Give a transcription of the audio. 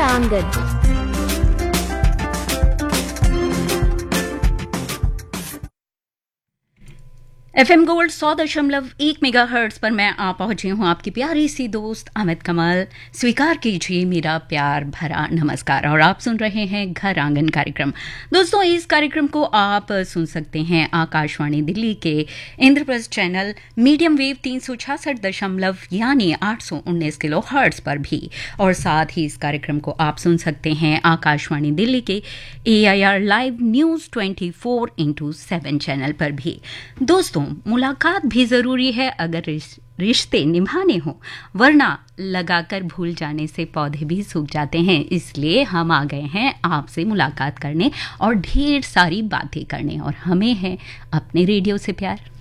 आंगन। FM gold 100.1 megahertz पर मैं आ पहुंची हूं आपकी प्यारी सी दोस्त अमित कमल। स्वीकार कीजिए मेरा प्यार भरा नमस्कार और आप सुन रहे हैं घर आंगन कार्यक्रम। दोस्तों, इस कार्यक्रम को आप सुन सकते हैं आकाशवाणी दिल्ली के इंद्रप्रस्थ चैनल मीडियम वेव 366 यानी 819 किलो हर्ट्ज पर भी, और साथ ही इस कार्यक्रम को आप सुन सकते हैं आकाशवाणी दिल्ली के AIR लाइव न्यूज 24/7 चैनल पर भी। दोस्तों, मुलाकात भी जरूरी है अगर रिश्ते निभाने हो, वरना लगाकर भूल जाने से पौधे भी सूख जाते हैं। इसलिए हम आ गए हैं आपसे मुलाकात करने और ढेर सारी बातें करने, और हमें है अपने रेडियो से प्यार।